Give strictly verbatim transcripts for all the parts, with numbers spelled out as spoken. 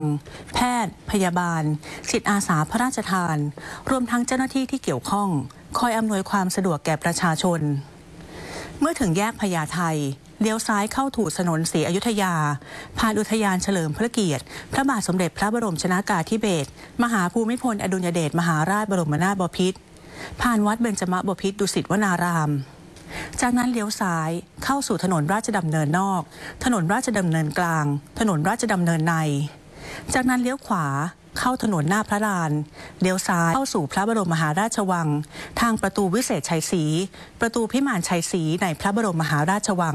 แพทย์พยาบาลจิตอาสาพระราชทานรวมทั้งเจ้าหน้าที่ที่เกี่ยวข้องคอยอำนวยความสะดวกแก่ประชาชนเมื่อถึงแยกพญาไทเลี้ยวซ้ายเข้าถูถนนศรีอยุธยาผ่านอุทยานเฉลิมพระเกียรติพระบาทสมเด็จพระบรมชนกาธิเบศรมหาภูมิพลอดุลยเดชมหาราชบรมนาถบพิตรผ่านวัดเบญจมบพิตรดุสิตวนารามจากนั้นเลี้ยวซ้ายเข้าสู่ถนนราชดำเนินนอกถนนราชดำเนินกลางถนนราชดำเนินในจากนั้นเลี้ยวขวาเข้าถนนหน้าพระลานเลี้ยวซ้ายเข้าสู่พระบรมมหาราชวังทางประตูวิเศษชัยศรีประตูพิมานชัยศรีในพระบรมมหาราชวัง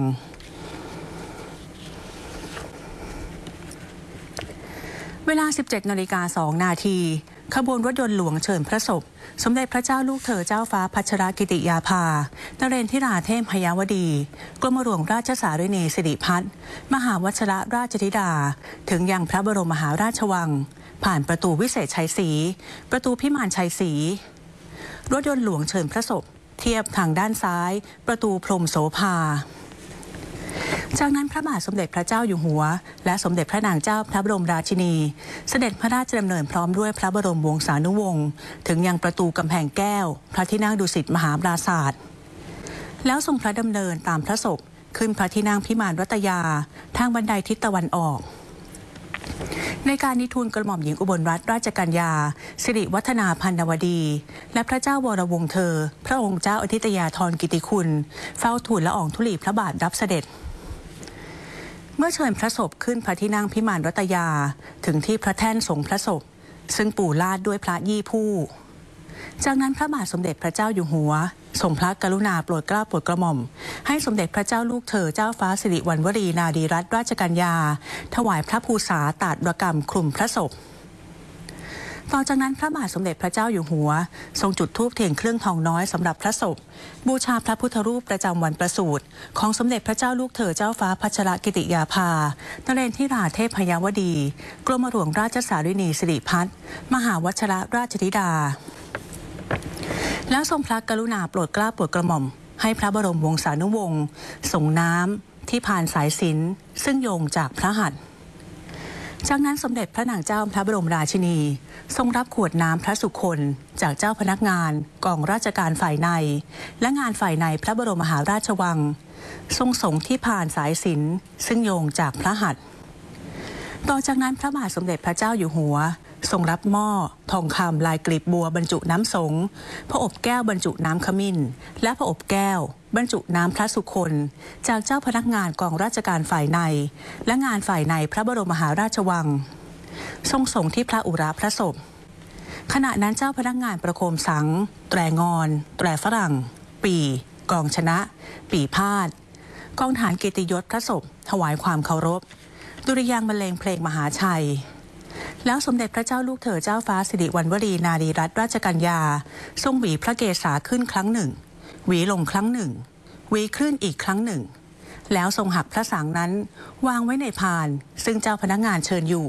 เวลา สิบเจ็ดนาฬิกาสองนาทีขบวนรถยนต์หลวงเชิญพระศพสมเด็จพระเจ้าลูกเธอเจ้าฟ้าพัชรกิติยาภานเรนทิราเทพพยาวดีกรมหลวงราชสารินีสิริพัฒน์มหาวชรราชธิดาถึงยังพระบรมมหาราชวังผ่านประตูวิเศษชัยศรีประตูพิมานชัยศรีรถยนต์หลวงเชิญพระศพเทียบทางด้านซ้ายประตูพรหมโสภาจากนั้นพระบาทสมเด็จพระเจ้าอยู่หัวและสมเด็จพระนางเจ้าพระบรมราชินีเสด็จพระราชดำเนินพร้อมด้วยพระบรมวงศานุวงศ์ถึงยังประตูกำแพงแก้วพระที่นั่งดุสิตมหาปราสาทแล้วทรงพระดำเนินตามพระศพขึ้นพระที่นั่งพิมานรัตยาทางบันไดทิศตะวันออกในการนิทูลกระหม่อมหญิงอุบลรัตนราชกัญญาสิริวัฒนาพันนวดีและพระเจ้าวรวงศ์เธอพระองค์เจ้าอธิตยาธรกิติคุณเฝ้าทูลละอองธุลีพระบาทรับเสด็จเมื่อเชิญพระศพขึ้นพระที่นั่งพิมานรัตยาถึงที่พระแท่นทรงพระศพซึ่งปู่ลาดด้วยพระยี่ผู้จากนั้นพระบาทสมเด็จพระเจ้าอยู่หัวทรงพระกรุณาโปรดเกล้าโปรดกระหม่อมให้สมเด็จพระเจ้าลูกเธอเจ้าฟ้าสิริวัณวรีนารีรัตนราชกัญญาถวายพระภูษาตาดรกรรมคลุมพระศพต่อจากนั้นพระบาทสมเด็จพระเจ้าอยู่หัวทรงจุดธูปเทียนเครื่องทองน้อยสำหรับพระศพบูชาพระพุทธรูปประจำวันประสูติของสมเด็จพระเจ้าลูกเธอเจ้าฟ้าพัชรกิติยาภานเรนทิราเทพพยาวดีกรมหลวงราชสารินีสิริพัฒน์มหาวชรราชธิดาแล้วทรงพระกรุณาโปรดเกล้าโปรดกระหม่อมให้พระบรมวงศานุวงศ์ส่งน้ำที่ผ่านสายสิญจน์ซึ่งโยงจากพระหัตถ์จากนั้นสมเด็จพระนางเจ้าพระบรมราชินีทรงรับขวดน้ำพระสุคนจากเจ้าพนักงานกองราชการฝ่ายในและงานฝ่ายในพระบรมมหาราชวังทรงส่งที่ผ่านสายสิญจน์ซึ่งโยงจากพระหัตถ์ต่อจากนั้นพระบาทสมเด็จพระเจ้าอยู่หัวทรงรับหม้อทองคำลายกลีบบัวบรรจุน้ำสงฆ์พระอบแก้วบรรจุน้ำขมิ้นและพระอบแก้วบรรจุน้ำพระสุคนจากเจ้าพนักงานกองราชการฝ่ายในและงานฝ่ายในพระบรมมหาราชวังทรงส่งที่พระอุราพระศพขณะนั้นเจ้าพนักงานประโคมสังแตรงอนแตรฝรั่งปีกองชนะปีพาดกองฐานเกียรติยศพระศพถวายความเคารพดุริยางค์บรรเลงเพลงมหาชัยแล้วสมเด็จพระเจ้าลูกเธอเจ้าฟ้าสิริวัณวรีนารีรัตนราชกัญญาทรงหวีพระเกศาขึ้นครั้งหนึ่งหวีลงครั้งหนึ่งหวีขึ้นอีกครั้งหนึ่งแล้วทรงหักพระสังนั้นวางไว้ในพานซึ่งเจ้าพนักงานเชิญอยู่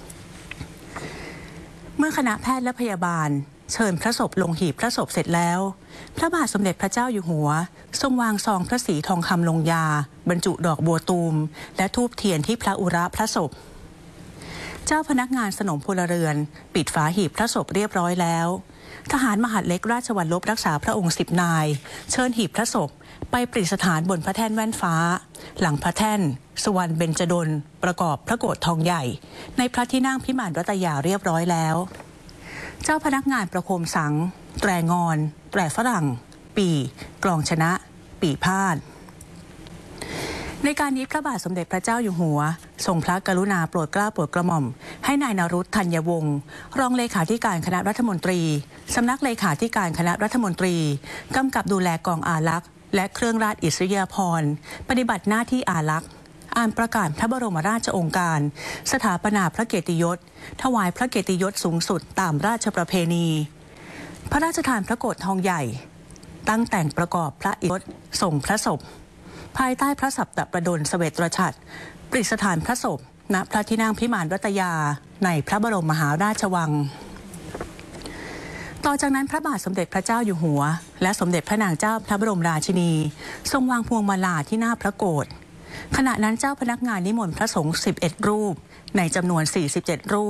เมื่อคณะแพทย์และพยาบาลเชิญพระศพลงหีบพระศพเสร็จแล้วพระบาทสมเด็จพระเจ้าอยู่หัวทรงวางซองพระศรีทองคำลงยาบรรจุดอกบัวตูมและธูปเทียนที่พระอุระพระศพเจ้าพนักงานสนมพลเรือนปิดฝาหีบพระศพเรียบร้อยแล้วทหารมหาดเล็กราชวัลลบรักษาพระองค์สิบนายเชิญหีบพระศพไปประดิษฐานบนพระแท่นแว่นฟ้าหลังพระแท่นสุวรรณเบญจดลประกอบพระโกฐทองใหญ่ในพระที่นั่งพิมานรัตยาเรียบร้อยแล้วเจ้าพนักงานประโคมสังแตรงอนแตรฝรั่งปีกลองชนะปีพาดในการนี้พระบาทสมเด็จพระเจ้าอยู่หัวทรงพระกรุณาโปรดเกล้าโปรดกระหม่อมให้นายนรุตธัญวงศ์รองเลขาธิการคณะรัฐมนตรีสำนักเลขาธิการคณะรัฐมนตรีกำกับดูแลกองอารักษ์และเครื่องราชอิสริยาภรณ์ปฏิบัติหน้าที่อารักษ์อ่านประกาศพระบรมราชโองการสถาปนาพระเกียรติยศถวายพระเกียรติยศสูงสุดตามราชประเพณีพระราชทานพระโกฐทองใหญ่ตั้งแต่งประกอบพระอิฐส่งพระศพภายใต้พระสัปตประดลเสวตฉัตรประดิษฐานพระศพณพระที่นั่งพิมานรัตยาในพระบรมมหาราชวังต่อจากนั้นพระบาทสมเด็จพระเจ้าอยู่หัวและสมเด็จพระนางเจ้าพระบรมราชินีทรงวางพวงมาลาที่หน้าพระโกฐขณะนั้นเจ้าพนักงานนิมนต์พระสงฆ์สิบเอ็ดรูปในจำนวนสี่สิบเจ็ดรูป